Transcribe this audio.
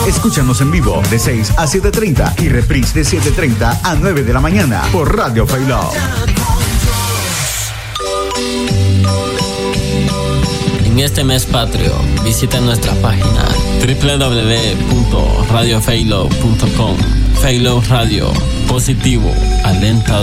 Escúchanos en vivo de 6 a 7:30 y reprise de 7:30 a 9 de la mañana por Radio Failó. En este mes patrio, visita nuestra página www.radiofeilo.com. Failó Radio, positivo, alentador.